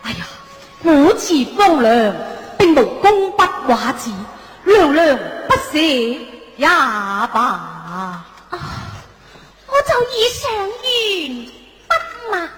哎呀，我似方良並無功不寡子，娘娘不捨也罷。 我就以上言不滿。